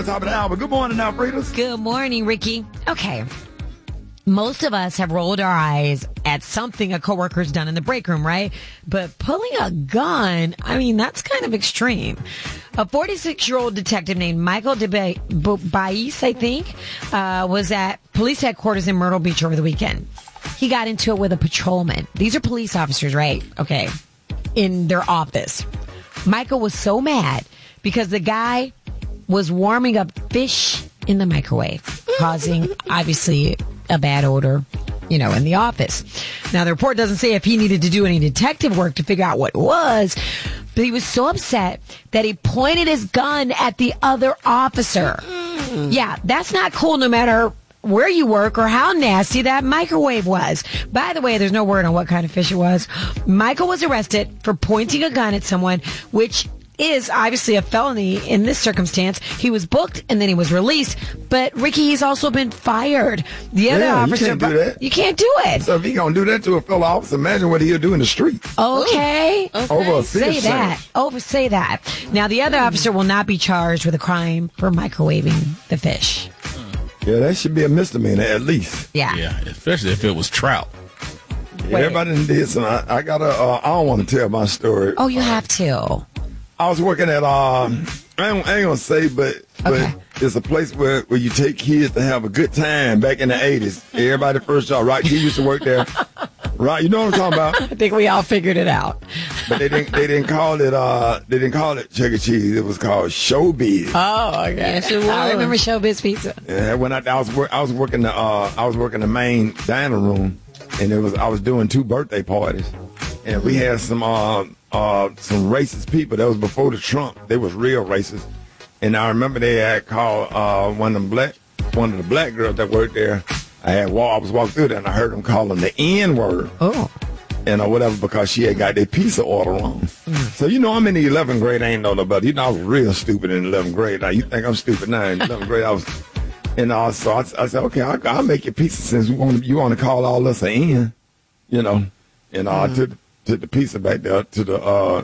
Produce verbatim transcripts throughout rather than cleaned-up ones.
top of the hour. Good morning, Alfredas. Good morning, Ricky. Okay. Most of us have rolled our eyes at something a coworker's done in the break room, right? But pulling a gun, I mean, that's kind of extreme. A forty-six-year-old detective named Michael DeBais, I think, uh, was at police headquarters in Myrtle Beach over the weekend. He got into it with a patrolman. These are police officers, right? Okay. In their office. Michael was so mad because the guy was warming up fish in the microwave, causing, obviously, a bad odor, you know, in the office. Now, the report doesn't say if he needed to do any detective work to figure out what it was, but he was so upset that he pointed his gun at the other officer. Mm. Yeah, that's not cool no matter where you work or how nasty that microwave was. By the way, there's no word on what kind of fish it was. Michael was arrested for pointing a gun at someone, which is obviously a felony in this circumstance. He was booked and then he was released. But Ricky, he's also been fired. The other yeah, officer, you can't do that. You can't do it. So if he gonna do that to a fellow officer, imagine what he'll do in the street. Okay, okay. Over a fish say that. sandwich. Over say that. Now the other officer will not be charged with a crime for microwaving the fish. Yeah, that should be a misdemeanor at least. Yeah, yeah, especially if it was trout. Yeah, everybody done did some. I, I gotta. Uh, I don't want to tell my story. Oh, you have to. I was working at, um, I ain't, I ain't gonna say, but but Okay. it's a place where, where you take kids to have a good time back in the eighties. Everybody first job, right? You used to work there, right? You know what I'm talking about? I think we all figured it out. But they didn't they didn't call it uh they didn't call it Chuck E. Cheese. It was called Showbiz. Oh, okay. Yes, it was. I remember Showbiz Pizza. Yeah, when I, I was wor- I was working the uh I was working the main dining room, and it was I was doing two birthday parties, and we had some uh uh some racist people. That was before the Trump. They was real racist, and I remember they had called uh one of them black one of the black girls that worked there. I had walk, I was walking through there and I heard them call them the N word. Oh. And or whatever, because she had got their pizza order wrong. Mm. So, you know, I'm in the eleventh grade. I ain't know no better. You know, I was real stupid in eleventh grade. Now, you think I'm stupid now. In eleventh grade, I was, and uh, so I, I said, okay, I'll, I'll make your pizza since you want, you want to call all us an N, you know. And uh, mm. I took, took the pizza back there to the, uh,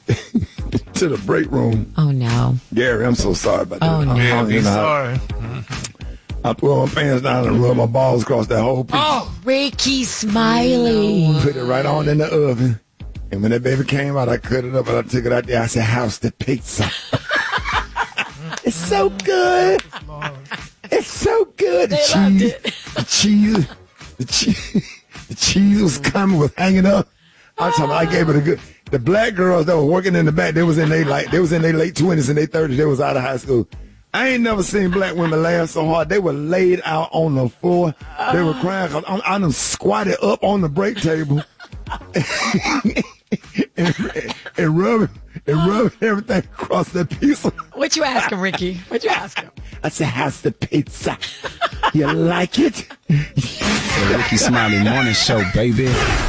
to the break room. Oh, no. Gary, I'm so sorry about that. Oh, no. Man, be sorry. I put my pants down and rubbed my balls across that whole pizza. Oh, Ricky Smiley. Put it right on in the oven. And when that baby came out, I cut it up and I took it out there. I said, how's the pizza? It's so good. It's so good. The They cheese, loved it. the cheese, the cheese, the cheese was coming, was hanging up. I was talking, I gave it a good. The black girls that were working in the back, they was in their like, they was in their late twenties and their thirties. They was out of high school. I ain't never seen black women laugh so hard. They were laid out on the floor. They were crying. Cause I, I done squatted up on the break table and, and rubbing and rubbing everything across that pizza. What you ask him, Ricky? What you ask him? I said, how's the pizza? You like it? The Ricky Smiley Morning Show, baby.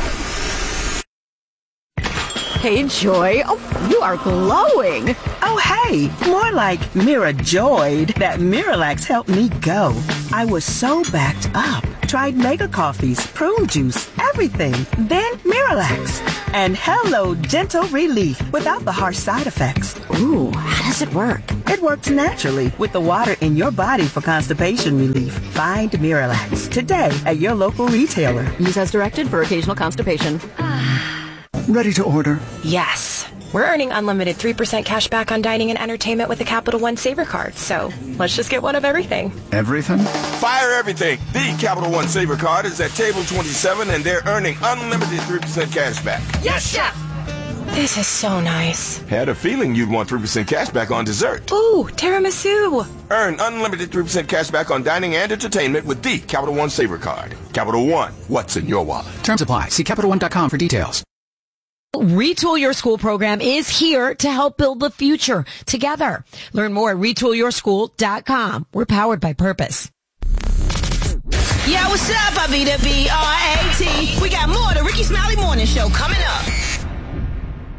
Hey, Joy. Oh, you are glowing. Oh, hey, more like Mira joyed that Miralax helped me go. I was so backed up. Tried mega coffees, prune juice, everything. Then Miralax. And hello, gentle relief without the harsh side effects. Ooh, how does it work? It works naturally with the water in your body for constipation relief. Find Miralax today at your local retailer. Use as directed for occasional constipation. Ready to order? Yes. We're earning unlimited three percent cash back on dining and entertainment with the Capital One Saver Card, so let's just get one of everything. Everything? Fire everything. The Capital One Saver Card is at table twenty-seven, and they're earning unlimited three percent cash back. Yes, Chef! This is so nice. Had a feeling you'd want three percent cash back on dessert. Ooh, tiramisu. Earn unlimited three percent cash back on dining and entertainment with the Capital One Saver Card. Capital One, what's in your wallet? Terms apply. See Capital One dot com for details. Retool Your School program is here to help build the future together. Learn more at retool your school dot com. We're powered by purpose. Yeah, what's up? I be the B R A T. We got more of the Ricky Smiley Morning Show coming up.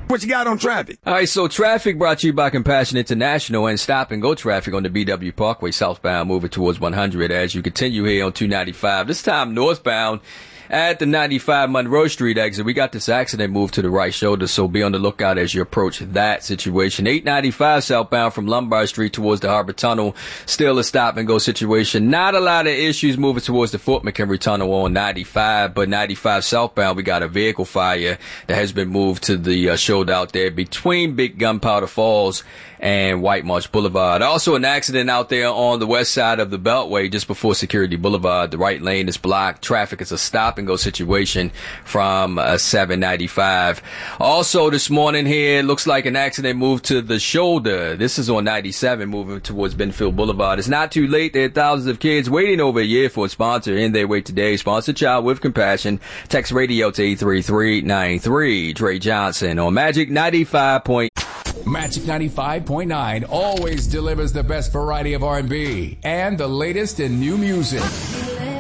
What you got on traffic? All right, so traffic brought to you by Compassion International and stop and go traffic on the B W Parkway southbound moving towards one hundred as you continue here on two ninety-five. This time northbound at the ninety-five Monroe Street exit. We got this accident moved to the right shoulder, so be on the lookout as you approach that situation. eight ninety-five southbound from Lombard Street towards the Harbor Tunnel. Still a stop and go situation. Not a lot of issues moving towards the Fort McHenry Tunnel on ninety-five, but ninety-five southbound, we got a vehicle fire that has been moved to the uh, shoulder out there between Big Gunpowder Falls and White Marsh Boulevard. Also an accident out there on the west side of the Beltway just before Security Boulevard. The right lane is blocked. Traffic is a stop and go situation from uh, seven ninety-five. Also this morning here, looks like an accident moved to the shoulder. This is on ninety-seven moving towards Benfield Boulevard. It's not too late. There are thousands of kids waiting over a year for a sponsor in their way today. Sponsor child with compassion. Text radio to eight three three nine three. Dre Johnson on Magic ninety-five point Magic ninety-five point nine always delivers the best variety of R and B and the latest in new music.